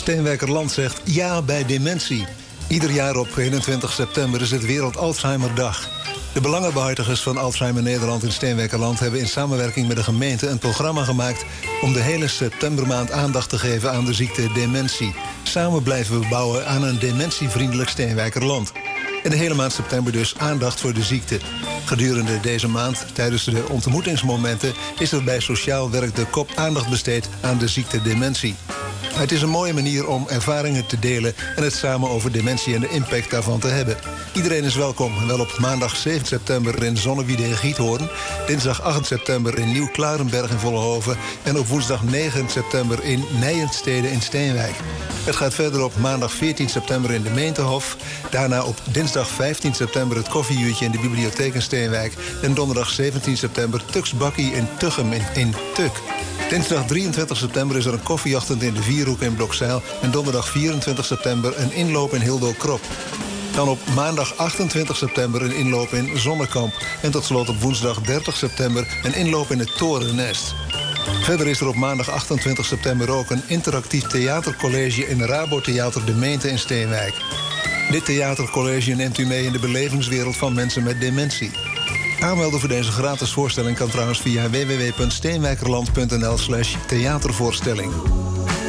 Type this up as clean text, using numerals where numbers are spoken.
Steenwijkerland zegt ja bij dementie. Ieder jaar op 21 september is het Wereld Alzheimerdag. De belangenbehartigers van Alzheimer Nederland in Steenwijkerland hebben in samenwerking met de gemeente een programma gemaakt om de hele septembermaand aandacht te geven aan de ziekte dementie. Samen blijven we bouwen aan een dementievriendelijk Steenwijkerland. En de hele maand september dus aandacht voor de ziekte. Gedurende deze maand, tijdens de ontmoetingsmomenten, is er bij Sociaal Werk de Kop aandacht besteed aan de ziekte dementie. Het is een mooie manier om ervaringen te delen en het samen over dementie en de impact daarvan te hebben. Iedereen is welkom, wel op maandag 7 september in Zonnewiede in Giethoorn, dinsdag 8 september in Nieuw-Klarenberg in Vollenhoven en op woensdag 9 september in Nijenstede in Steenwijk. Het gaat verder op maandag 14 september in de Meentehof, daarna op dinsdag 15 september het koffieuurtje in de bibliotheek in Steenwijk en donderdag 17 september Tux Bakkie in Tuchem in Tuk. Dinsdag 23 september is er een koffieochtend in de Vierhoek in Blokzijl en donderdag 24 september een inloop in Hildo-Krop. Dan op maandag 28 september een inloop in Zonnekamp en tot slot op woensdag 30 september een inloop in het Torennest. Verder is er op maandag 28 september ook een interactief theatercollege in Rabo Theater de Meente in Steenwijk. Dit theatercollege neemt u mee in de belevingswereld van mensen met dementie. Aanmelden voor deze gratis voorstelling kan trouwens via www.steenwijkerland.nl/theatervoorstelling.